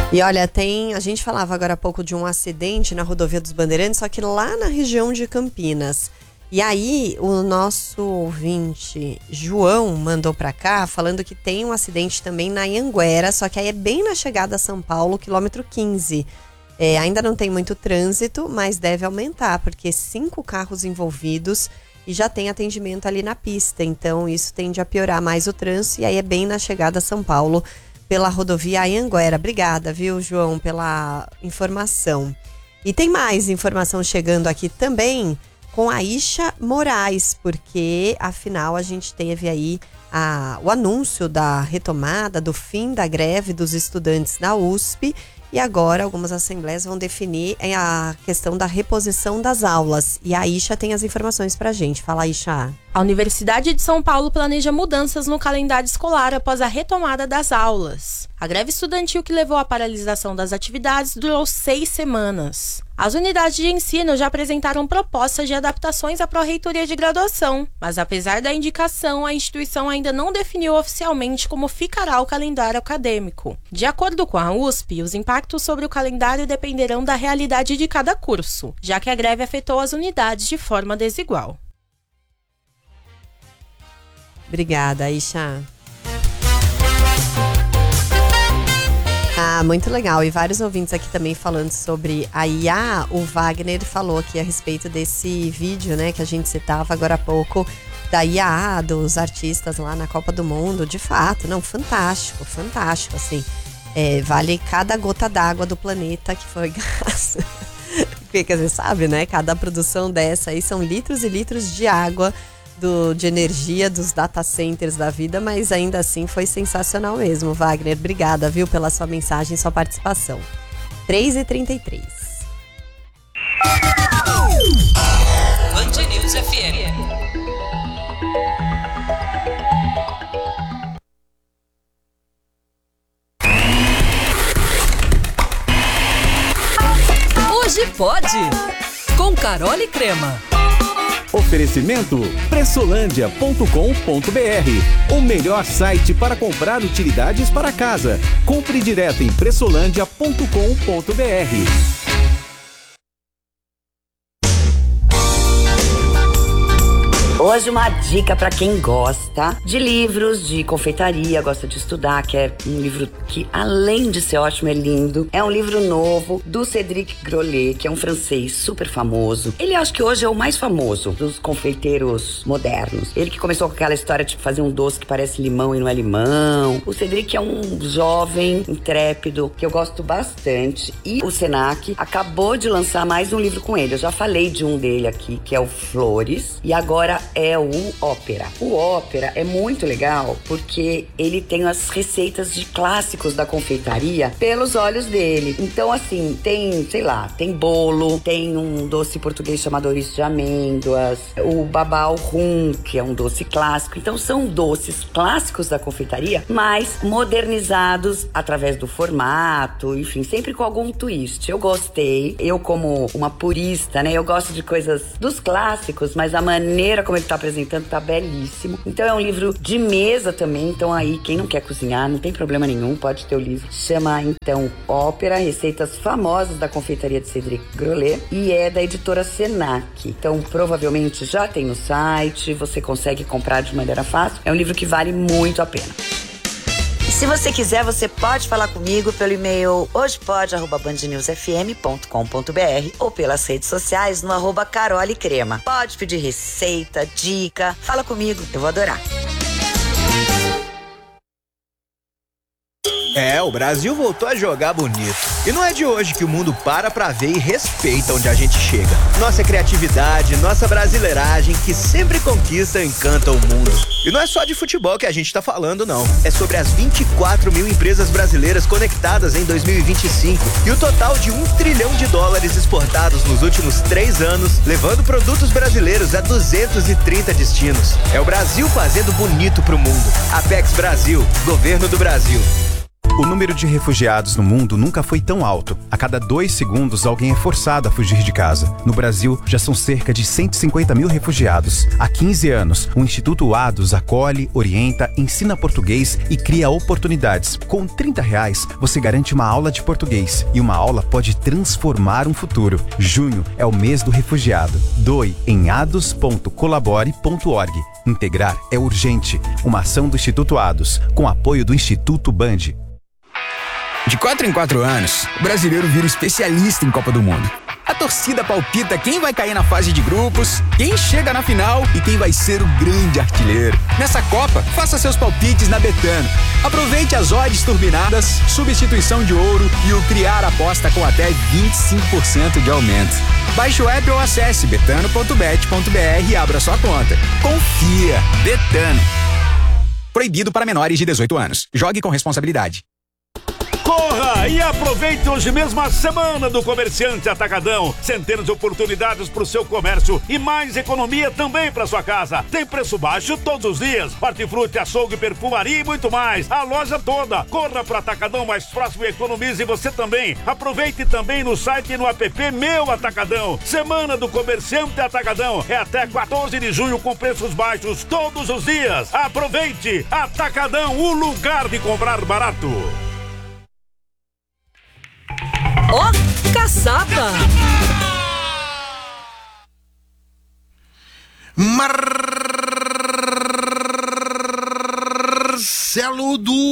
E olha, a gente falava agora há pouco de um acidente na rodovia dos Bandeirantes, só que lá na região de Campinas. E aí, o nosso ouvinte, João, mandou pra cá falando que tem um acidente também na Anhanguera, só que aí é bem na chegada a São Paulo, quilômetro 15. Ainda não tem muito trânsito, mas deve aumentar, porque 5 carros envolvidos e já tem atendimento ali na pista. Então, isso tende a piorar mais o trânsito, e aí é bem na chegada a São Paulo, pela rodovia Anhanguera. Obrigada, viu, João, pela informação. E tem mais informação chegando aqui também com a Isha Moraes, porque afinal a gente teve aí o anúncio da retomada, do fim da greve dos estudantes da USP, e agora algumas assembleias vão definir a questão da reposição das aulas. E a Isha tem as informações pra gente. Fala, Isha. A Universidade de São Paulo planeja mudanças no calendário escolar após a retomada das aulas. A greve estudantil que levou à paralisação das atividades durou 6 semanas. As unidades de ensino já apresentaram propostas de adaptações à pró-reitoria de graduação, mas apesar da indicação, a instituição ainda não definiu oficialmente como ficará o calendário acadêmico. De acordo com a USP, os impactos sobre o calendário dependerão da realidade de cada curso, já que a greve afetou as unidades de forma desigual. Obrigada, Isha. Muito legal. E vários ouvintes aqui também falando sobre a IA. O Wagner falou aqui a respeito desse vídeo, né, que a gente citava agora há pouco, da IA, dos artistas lá na Copa do Mundo. De fato, não, fantástico, assim. Vale cada gota d'água do planeta que foi gasta. Porque, quer dizer, sabe, né, cada produção dessa aí são litros e litros de água, de energia dos data centers da vida, mas ainda assim foi sensacional mesmo, Wagner. Obrigada, viu, pela sua mensagem e sua participação. 3h33. Band News FM. Hoje pode, com Carol e Crema. Oferecimento pressolândia.com.br, o melhor site para comprar utilidades para casa. Compre direto em pressolândia.com.br. Hoje uma dica para quem gosta de livros, de confeitaria, gosta de estudar, que é um livro que, além de ser ótimo, é lindo. É um livro novo do Cédric Grolet, que é um francês super famoso. Ele, acho que hoje é o mais famoso dos confeiteiros modernos. Ele que começou com aquela história de fazer um doce que parece limão e não é limão. O Cédric é um jovem intrépido que eu gosto bastante. E o Senac acabou de lançar mais um livro com ele. Eu já falei de um dele aqui, que é o Flores. E agora é o Ópera. O Ópera é muito legal porque ele tem as receitas de clássicos da confeitaria pelos olhos dele. Então, assim, tem, sei lá, tem bolo, tem um doce português chamado ouriço de amêndoas, o babau rum, que é um doce clássico. Então, são doces clássicos da confeitaria, mas modernizados através do formato, enfim, sempre com algum twist. Eu gostei. Eu, como uma purista, né, eu gosto de coisas dos clássicos, mas a maneira como ele tá apresentando tá belíssimo. Então é um livro de mesa também, então aí quem não quer cozinhar, não tem problema nenhum, pode ter o livro. Chama então Ópera, receitas famosas da confeitaria de Cédric Grolet, e é da editora Senac. Então provavelmente já tem no site, você consegue comprar de maneira fácil. É um livro que vale muito a pena. E se você quiser, você pode falar comigo pelo e-mail hojepode@bandnewsfm.com.br ou pelas redes sociais no @carolecrema. Pode pedir receita, dica, fala comigo, eu vou adorar. O Brasil voltou a jogar bonito. E não é de hoje que o mundo para pra ver e respeita onde a gente chega. Nossa criatividade, nossa brasileiragem, que sempre conquista e encanta o mundo. E não é só de futebol que a gente tá falando, não. É sobre as 24 mil empresas brasileiras conectadas em 2025 e o total de $1 trilhão exportados nos últimos 3 anos, levando produtos brasileiros a 230 destinos. É o Brasil fazendo bonito pro mundo. Apex Brasil, Governo do Brasil. O número de refugiados no mundo nunca foi tão alto. A cada 2 segundos, alguém é forçado a fugir de casa. No Brasil, já são cerca de 150 mil refugiados. Há 15 anos, o Instituto ADOS acolhe, orienta, ensina português e cria oportunidades. Com R$30, você garante uma aula de português. E uma aula pode transformar um futuro. Junho é o mês do refugiado. Doe em ados.colabore.org. Integrar é urgente. Uma ação do Instituto ADOS, com apoio do Instituto Band. De 4 em 4 anos, o brasileiro vira especialista em Copa do Mundo. A torcida palpita quem vai cair na fase de grupos, quem chega na final e quem vai ser o grande artilheiro. Nessa Copa, faça seus palpites na Betano. Aproveite as odds turbinadas, substituição de ouro e o criar aposta com até 25% de aumento. Baixe o app ou acesse betano.bet.br e abra sua conta. Confia! Betano. Proibido para menores de 18 anos. Jogue com responsabilidade. Corra e aproveite hoje mesmo a semana do Comerciante Atacadão. Centenas de oportunidades para o seu comércio e mais economia também para sua casa. Tem preço baixo todos os dias. Hortifruti, açougue, perfumaria e muito mais. A loja toda. Corra para o Atacadão mais próximo e economize você também. Aproveite também no site e no app Meu Atacadão. Semana do Comerciante Atacadão. É até 14 de junho com preços baixos todos os dias. Aproveite! Atacadão, o lugar de comprar barato. Ó, caçapa! Marcelo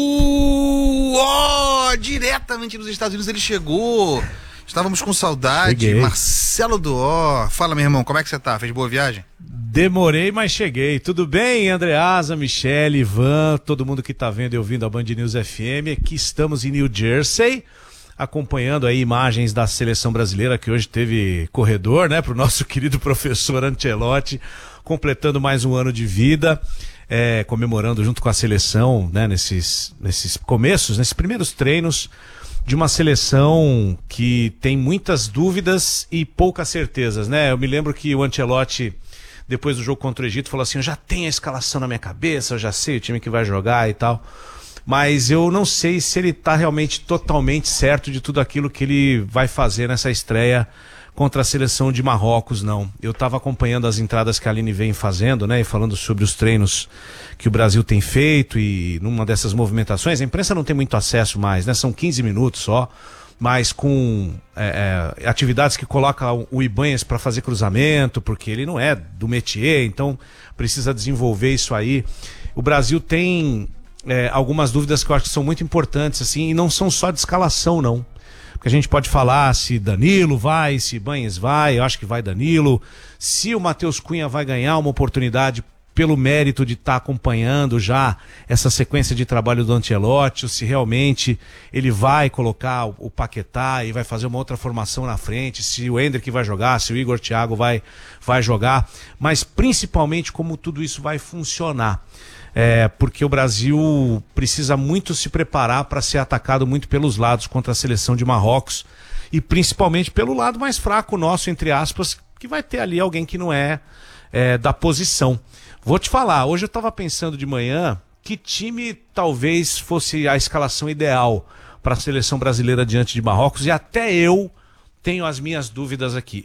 diretamente dos Estados Unidos, ele chegou. Estávamos com saudade. Cheguei. Marcelo fala, meu irmão, como é que você tá? Fez boa viagem? Demorei, mas cheguei. Tudo bem, Andreasa, Michele, Ivan, todo mundo que tá vendo e ouvindo a Band News FM. Aqui estamos em New Jersey, acompanhando aí imagens da seleção brasileira, que hoje teve corredor, né, pro nosso querido professor Ancelotti, completando mais um ano de vida, comemorando junto com a seleção, né, nesses começos, nesses primeiros treinos de uma seleção que tem muitas dúvidas e poucas certezas, né? Eu me lembro que o Ancelotti, depois do jogo contra o Egito, falou assim: eu já tenho a escalação na minha cabeça, eu já sei o time que vai jogar e tal. Mas eu não sei se ele está realmente totalmente certo de tudo aquilo que ele vai fazer nessa estreia contra a seleção de Marrocos, não. Eu estava acompanhando as entradas que a Aline vem fazendo, né, e falando sobre os treinos que o Brasil tem feito, e numa dessas movimentações, a imprensa não tem muito acesso mais, né, são 15 minutos só, mas com atividades que coloca o Ibanez para fazer cruzamento, porque ele não é do métier, então precisa desenvolver isso aí. O Brasil tem algumas dúvidas que eu acho que são muito importantes, assim, e não são só de escalação, não. Porque a gente pode falar se Danilo vai, se Ibanez vai, eu acho que vai Danilo, se o Matheus Cunha vai ganhar uma oportunidade pelo mérito de estar acompanhando já essa sequência de trabalho do Ancelotti, ou se realmente ele vai colocar o Paquetá e vai fazer uma outra formação na frente, se o Endrick vai jogar, se o Igor Thiago vai jogar, mas principalmente como tudo isso vai funcionar. Porque o Brasil precisa muito se preparar para ser atacado muito pelos lados contra a seleção de Marrocos, e principalmente pelo lado mais fraco nosso, entre aspas, que vai ter ali alguém que não é da posição. Vou te falar, hoje eu estava pensando de manhã que time talvez fosse a escalação ideal para a seleção brasileira diante de Marrocos, e até eu tenho as minhas dúvidas aqui.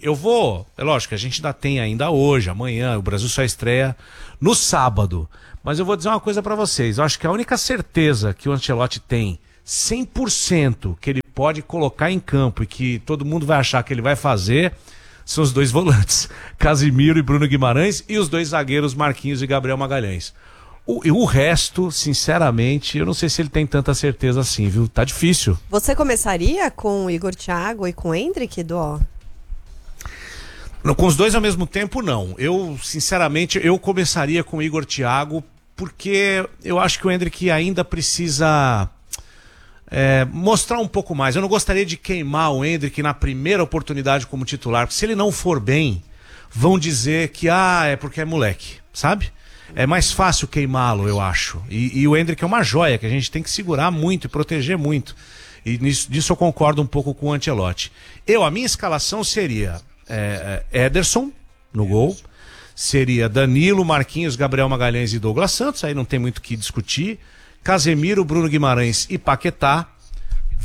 É lógico que a gente ainda tem ainda hoje, amanhã, o Brasil só estreia no sábado. Mas eu vou dizer uma coisa para vocês, eu acho que a única certeza que o Ancelotti tem, 100%, que ele pode colocar em campo e que todo mundo vai achar que ele vai fazer, são os dois volantes, Casimiro e Bruno Guimarães, e os dois zagueiros, Marquinhos e Gabriel Magalhães. O resto, sinceramente, eu não sei se ele tem tanta certeza assim, viu? Tá difícil. Você começaria com o Igor Thiago e com o Endrick, Dó? Não, com os dois ao mesmo tempo, não. Eu, sinceramente, começaria com o Igor Thiago, porque eu acho que o Endrick ainda precisa mostrar um pouco mais. Eu não gostaria de queimar o Endrick na primeira oportunidade como titular, porque se ele não for bem, vão dizer que é porque é moleque, sabe? É mais fácil queimá-lo, eu acho. E o Endrick é uma joia que a gente tem que segurar muito e proteger muito. E disso eu concordo um pouco com o Ancelotti. A minha escalação seria Ederson no gol, seria Danilo, Marquinhos, Gabriel Magalhães e Douglas Santos, aí não tem muito o que discutir. Casemiro, Bruno Guimarães e Paquetá.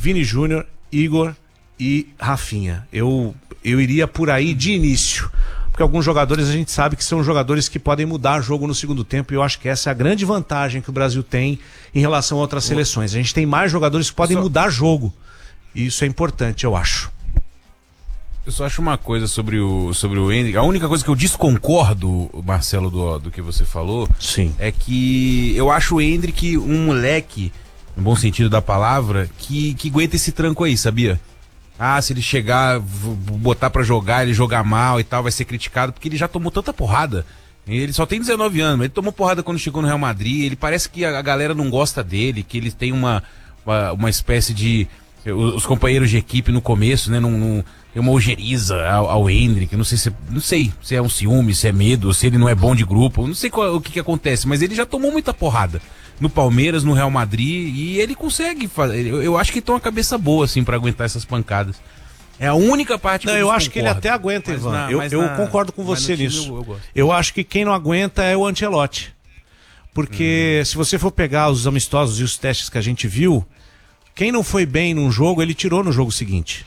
Vini Júnior, Igor e Rafinha. Eu iria por aí de início. Porque alguns jogadores a gente sabe que são jogadores que podem mudar jogo no segundo tempo, e eu acho que essa é a grande vantagem que o Brasil tem em relação a outras seleções. A gente tem mais jogadores que podem mudar jogo. E isso é importante, eu acho. Eu só acho uma coisa sobre o Endrick. A única coisa que eu desconcordo, Marcelo, do que você falou, sim, é que eu acho o Endrick um moleque, no bom sentido da palavra, que aguenta esse tranco aí, sabia? Ah, se ele chegar, botar pra jogar, ele jogar mal e tal, vai ser criticado, porque ele já tomou tanta porrada. Ele só tem 19 anos, mas ele tomou porrada quando chegou no Real Madrid. Ele parece que a galera não gosta dele, que ele tem uma espécie de... Os companheiros de equipe no começo, né, não tem uma ojeriza ao Endrick. Não sei se é um ciúme, se é medo, se ele não é bom de grupo. Não sei o que acontece, mas ele já tomou muita porrada no Palmeiras, no Real Madrid, e ele consegue fazer. Eu acho que tem uma cabeça boa, assim, pra aguentar essas pancadas. É a única parte que eu acho que ele até aguenta, Ivan. Eu concordo com você nisso. Eu acho que quem não aguenta é o Ancelotti. Porque se você for pegar os amistosos e os testes que a gente viu, quem não foi bem num jogo, ele tirou no jogo seguinte.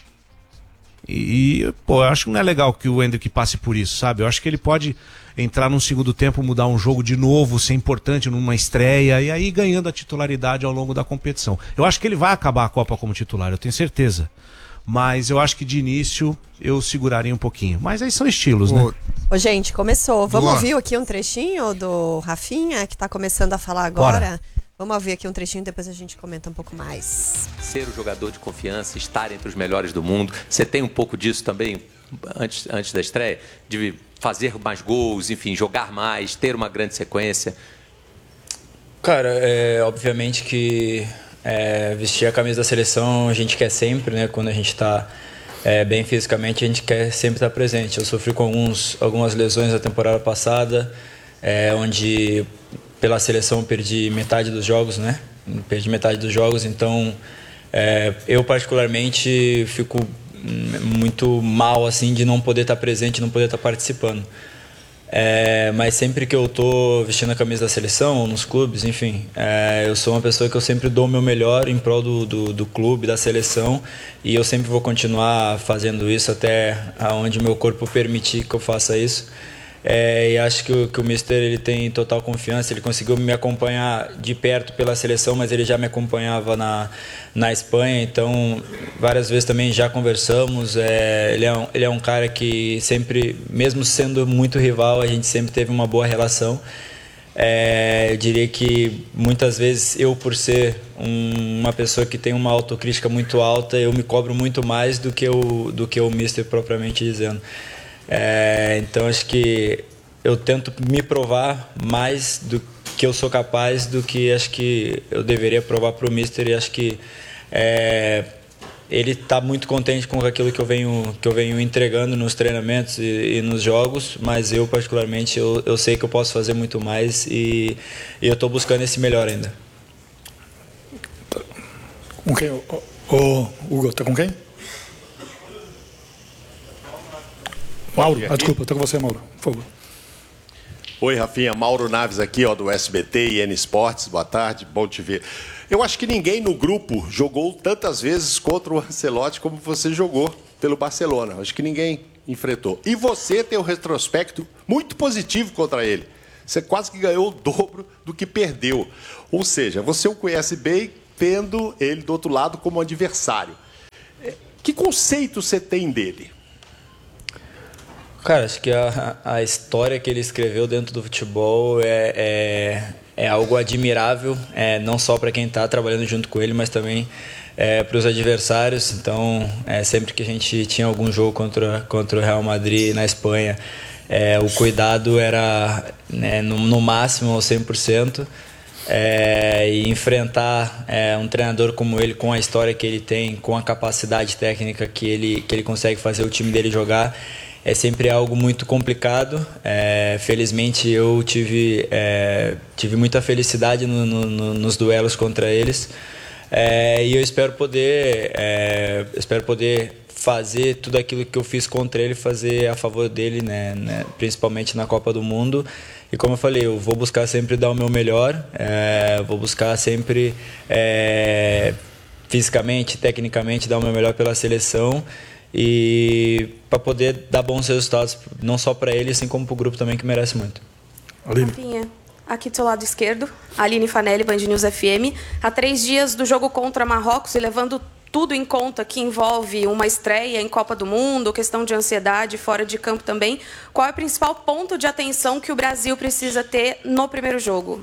Eu acho que não é legal que o Endrick passe por isso, sabe? Eu acho que ele pode entrar num segundo tempo, mudar um jogo de novo, ser importante numa estreia, e aí ganhando a titularidade ao longo da competição. Eu acho que ele vai acabar a Copa como titular, eu tenho certeza. Mas eu acho que de início eu seguraria um pouquinho. Mas aí são estilos, né? Ô, gente, começou. Vamos ouvir aqui um trechinho do Rafinha, que tá começando a falar agora? Bora. Vamos ouvir aqui um trechinho, depois a gente comenta um pouco mais. Ser o jogador de confiança, estar entre os melhores do mundo. Você tem um pouco disso também, antes da estreia? De fazer mais gols, enfim, jogar mais, ter uma grande sequência? Cara, obviamente que vestir a camisa da seleção a gente quer sempre, né? Quando a gente está bem fisicamente, a gente quer sempre estar presente. Eu sofri com algumas lesões na temporada passada, onde pela seleção perdi metade dos jogos, né? Perdi metade dos jogos, então eu particularmente fico muito mal assim de não poder estar presente, não poder estar participando. Mas sempre que eu tô vestindo a camisa da seleção, nos clubes, enfim, eu sou uma pessoa que eu sempre dou o meu melhor em prol do clube, da seleção, e eu sempre vou continuar fazendo isso até onde o meu corpo permitir que eu faça isso. E acho que o Mister ele tem total confiança. Ele conseguiu me acompanhar de perto pela seleção, mas ele já me acompanhava na Espanha, então várias vezes também já conversamos. Ele é um cara que sempre, mesmo sendo muito rival, a gente sempre teve uma boa relação. Eu diria que muitas vezes eu, por ser uma pessoa que tem uma autocrítica muito alta, eu me cobro muito mais do que o Mister propriamente dizendo. Então acho que eu tento me provar mais do que eu sou capaz do que acho que eu deveria provar para o Mister, e acho que ele está muito contente com aquilo que eu venho entregando nos treinamentos e nos jogos, mas eu particularmente eu sei que eu posso fazer muito mais, e eu estou buscando esse melhor ainda. Com quem? O Hugo, tá com quem? Mauro, desculpa, tô com você, Mauro. Por favor. Oi, Rafinha. Mauro Naves aqui, do SBT e N Esportes. Boa tarde, bom te ver. Eu acho que ninguém no grupo jogou tantas vezes contra o Ancelotti como você jogou pelo Barcelona. Acho que ninguém enfrentou. E você tem um retrospecto muito positivo contra ele. Você quase que ganhou o dobro do que perdeu. Ou seja, você o conhece bem, tendo ele do outro lado como adversário. Que conceito você tem dele? Cara, acho que a história que ele escreveu dentro do futebol é algo admirável, não só para quem está trabalhando junto com ele, mas também para os adversários. Então, sempre que a gente tinha algum jogo contra o Real Madrid na Espanha, o cuidado era no máximo ao 100%. E enfrentar um treinador como ele, com a história que ele tem, com a capacidade técnica que ele consegue fazer o time dele jogar, é sempre algo muito complicado. Felizmente eu tive muita felicidade nos duelos contra eles, e eu espero poder fazer tudo aquilo que eu fiz contra ele, fazer a favor dele, né, principalmente na Copa do Mundo. E como eu falei, eu vou buscar sempre dar o meu melhor, vou buscar sempre fisicamente, tecnicamente, dar o meu melhor pela seleção e para poder dar bons resultados, não só para ele, assim como para o grupo também, que merece muito. Rafinha, aqui do seu lado esquerdo, Aline Fanelli, Band News FM. Há 3 dias do jogo contra Marrocos e levando tudo em conta que envolve uma estreia em Copa do Mundo, questão de ansiedade fora de campo também, qual é o principal ponto de atenção que o Brasil precisa ter no primeiro jogo?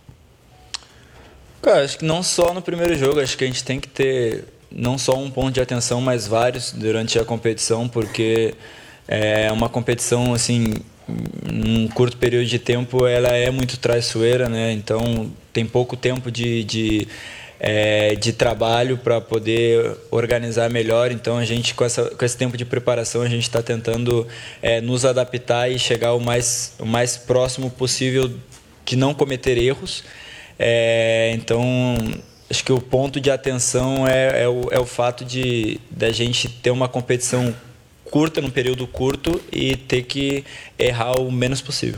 Cara, acho que não só no primeiro jogo, acho que a gente tem que ter não só um ponto de atenção, mas vários durante a competição, porque é uma competição, assim, num curto período de tempo, ela é muito traiçoeira, né? Então, tem pouco tempo de trabalho para poder organizar melhor. Então, a gente, com esse tempo de preparação, a gente está tentando nos adaptar e chegar o mais próximo possível de não cometer erros. Então, acho que o ponto de atenção é o fato da gente ter uma competição curta, num período curto, e ter que errar o menos possível.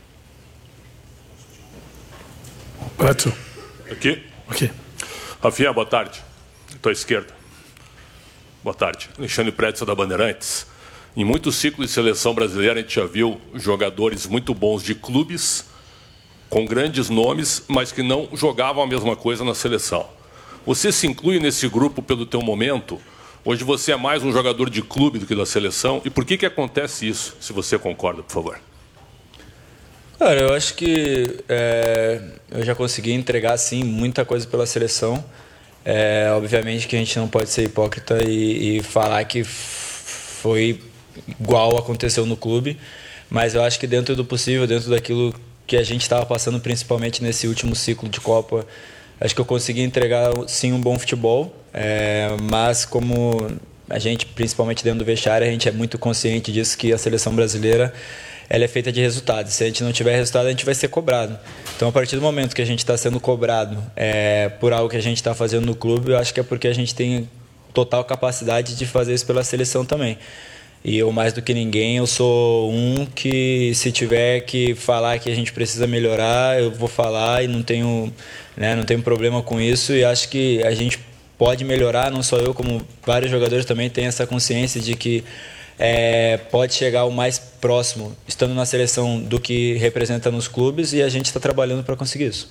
Edson. Aqui. Rafinha, boa tarde. Estou à esquerda. Boa tarde. Alexandre Pretzel, da Bandeirantes. Em muitos ciclos de seleção brasileira, a gente já viu jogadores muito bons de clubes, com grandes nomes, mas que não jogavam a mesma coisa na seleção. Você se inclui nesse grupo pelo teu momento? Hoje você é mais um jogador de clube do que da seleção. E por que acontece isso, se você concorda, por favor? Cara, eu acho que eu já consegui entregar, sim, muita coisa pela seleção. Obviamente que a gente não pode ser hipócrita e falar que foi igual aconteceu no clube, mas eu acho que dentro do possível, dentro daquilo que a gente estava passando, principalmente nesse último ciclo de Copa, acho que eu consegui entregar, sim, um bom futebol, mas como a gente, principalmente dentro do vestiário, a gente é muito consciente disso, que a seleção brasileira ela é feita de resultados. Se a gente não tiver resultado, a gente vai ser cobrado. Então, a partir do momento que a gente está sendo cobrado por algo que a gente está fazendo no clube, eu acho que é porque a gente tem total capacidade de fazer isso pela seleção também. E eu, mais do que ninguém, eu sou um que, se tiver que falar que a gente precisa melhorar, eu vou falar e não tenho problema com isso. E acho que a gente pode melhorar, não só eu, como vários jogadores também têm essa consciência de que pode chegar o mais próximo, estando na seleção, do que representa nos clubes, e a gente está trabalhando para conseguir isso.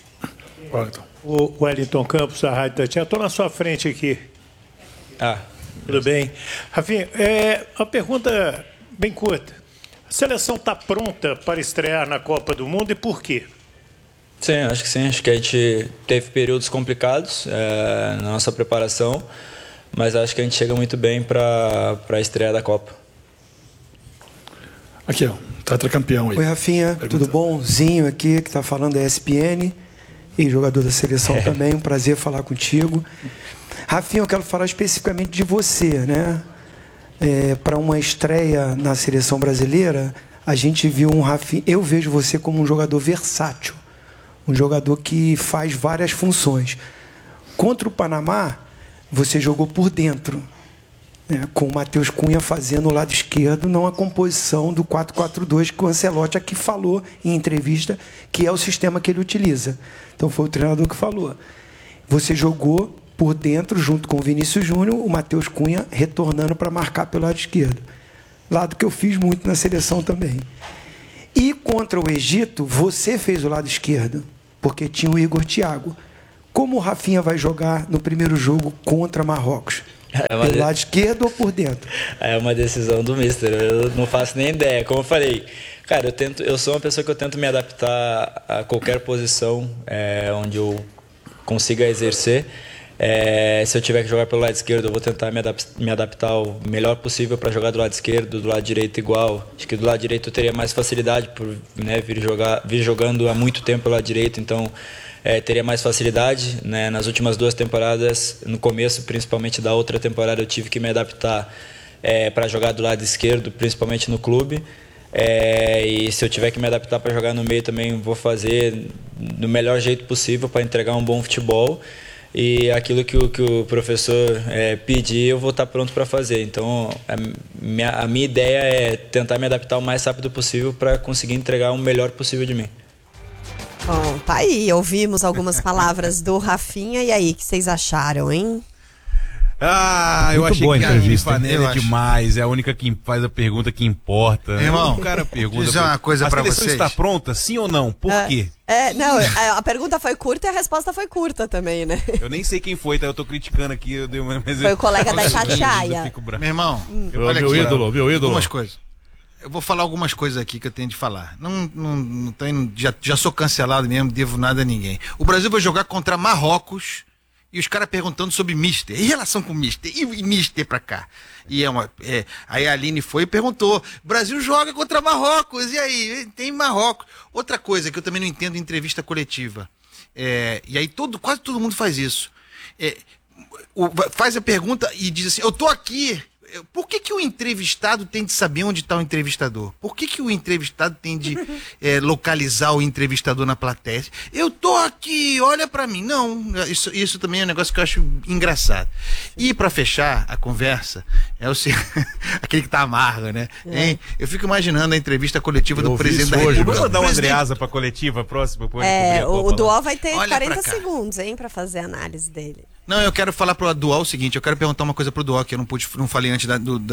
O Wellington Campos, da Rádio Tatiana, estou na sua frente aqui. Tudo bem? Rafinha, uma pergunta bem curta. A seleção está pronta para estrear na Copa do Mundo e por quê? Sim, acho que sim. Acho que a gente teve períodos complicados na nossa preparação, mas acho que a gente chega muito bem para a estreia da Copa. Aqui, ó, tetracampeão aí. Oi, Rafinha, tudo bom? Zinho aqui, que está falando da ESPN e jogador da seleção também. Um prazer falar contigo. Rafinha, eu quero falar especificamente de você, né? Para uma estreia na seleção brasileira, a gente viu um Rafinha. Eu vejo você como um jogador versátil, um jogador que faz várias funções. Contra o Panamá, você jogou por dentro, né? Com o Matheus Cunha fazendo o lado esquerdo, não a composição do 4-4-2 que o Ancelotti aqui falou em entrevista, que é o sistema que ele utiliza. Então foi o treinador que falou. Você jogou por dentro, junto com o Vinícius Júnior, o Matheus Cunha retornando para marcar pelo lado esquerdo. Lado que eu fiz muito na seleção também. E contra o Egito, você fez o lado esquerdo, porque tinha o Igor Thiago. Como o Rafinha vai jogar no primeiro jogo contra Marrocos? Pelo lado esquerdo ou por dentro? É uma decisão do mister, eu não faço nem ideia. Como eu falei, cara, eu sou uma pessoa que eu tento me adaptar a qualquer posição onde eu consiga exercer. Se eu tiver que jogar pelo lado esquerdo, eu vou tentar me adaptar o melhor possível para jogar do lado esquerdo, do lado direito igual. Acho que do lado direito eu teria mais facilidade por vir jogando há muito tempo pelo lado direito, então teria mais facilidade, né? Nas últimas 2 temporadas, no começo principalmente da outra temporada, eu tive que me adaptar para jogar do lado esquerdo, principalmente no clube. E se eu tiver que me adaptar para jogar no meio também, vou fazer do melhor jeito possível para entregar um bom futebol. E aquilo que o professor pedir, eu vou estar pronto para fazer. Então, a minha ideia é tentar me adaptar o mais rápido possível para conseguir entregar o melhor possível de mim. Bom, tá aí, ouvimos algumas palavras do Rafinha, e aí, o que vocês acharam, hein? Ah, eu Muito achei boa que a a Aline entrevista, Fanelli é eu acho. demais, é a única que faz a pergunta que importa. Irmão, o cara pergunta. dizer uma coisa pra A seleção vocês. está pronta, sim ou não? Por quê? Não, a pergunta foi curta e a resposta foi curta também, né? Eu nem sei quem foi, tá? Eu tô criticando aqui. Mas Foi o colega da Itatiaia. Meu irmão, Meu olha aqui, ídolo, meu ídolo. algumas coisas. Eu vou falar algumas coisas aqui que eu tenho de falar. Não tô indo, já sou cancelado mesmo, devo nada a ninguém. O Brasil vai jogar contra Marrocos e os caras perguntando sobre Mister. Em relação com Mister? E Mister pra cá? E aí a Aline foi e perguntou: Brasil joga contra Marrocos, e aí? Tem Marrocos. Outra coisa que eu também não entendo em entrevista coletiva. E aí quase todo mundo faz isso. Faz a pergunta e diz assim: eu tô aqui. Por que o entrevistado tem de saber onde está o entrevistador? Por que o entrevistado tem de localizar o entrevistador na plateia? Eu tô aqui, olha para mim. Não, isso também é um negócio que eu acho engraçado. E para fechar a conversa, aquele que tá amargo, né? Hein? Eu fico imaginando a entrevista coletiva do presidente da República. Vamos mandar uma Andreasa pra coletiva próxima? O Duó vai ter 40 segundos, hein, para fazer a análise dele. Não, eu quero falar pro Duó o seguinte, eu quero perguntar uma coisa pro Duó, que eu não falei antes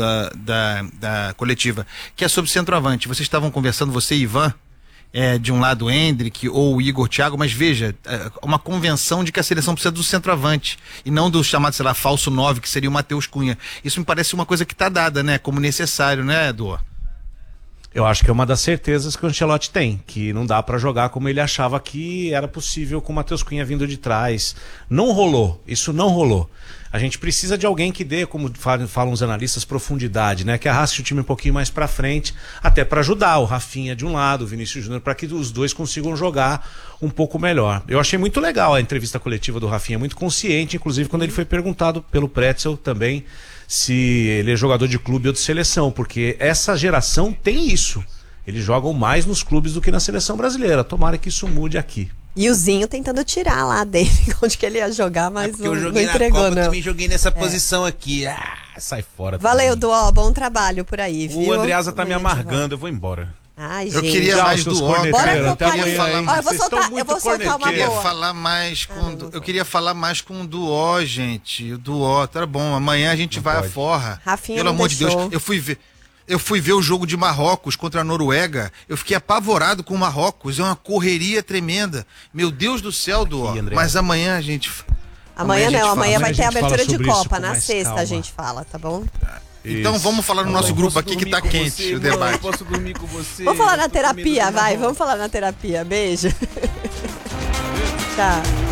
da coletiva, que é sobre centroavante. Vocês estavam conversando, você e Ivan, de um lado o Hendrick ou o Igor Thiago, mas veja, uma convenção de que a seleção precisa do centroavante, e não do chamado, sei lá, falso 9, que seria o Matheus Cunha. Isso me parece uma coisa que tá dada, né, como necessário, né, Duó? Eu acho que é uma das certezas que o Ancelotti tem, que não dá pra jogar como ele achava que era possível com o Matheus Cunha vindo de trás. Não rolou, isso não rolou. A gente precisa de alguém que dê, como falam os analistas, profundidade, né? Que arraste o time um pouquinho mais pra frente, até pra ajudar o Rafinha de um lado, o Vinícius Júnior, para que os dois consigam jogar um pouco melhor. Eu achei muito legal a entrevista coletiva do Rafinha, muito consciente, inclusive quando ele foi perguntado pelo Pretzel também se ele é jogador de clube ou de seleção, porque essa geração tem isso. Eles jogam mais nos clubes do que na seleção brasileira. Tomara que isso mude aqui. E o Zinho tentando tirar lá dele onde que ele ia jogar, mas não entregou, Copa, não. Eu também joguei nessa posição aqui. Sai fora. Valeu, Duó, bom trabalho por aí, viu? O Andreasa tá me amargando, eu vou embora. Ai, eu gente. queria mais do Ó. Eu vou soltar uma boa. Eu queria falar mais com o Duó, gente. O Duó, tá bom. Amanhã a gente vai à forra. Rafinha, pelo amor de Deus, eu fui ver o jogo de Marrocos contra a Noruega. Eu fiquei apavorado com o Marrocos. É uma correria tremenda. Meu Deus do céu, Duó. Mas amanhã a gente. Amanhã vai ter abertura de Copa. Na sexta a gente fala, tá bom? Então vamos falar no nosso grupo aqui que tá quente o debate. Eu posso dormir com você. Vamos falar na terapia, vai. Vamos falar na terapia. Beijo. Tchau.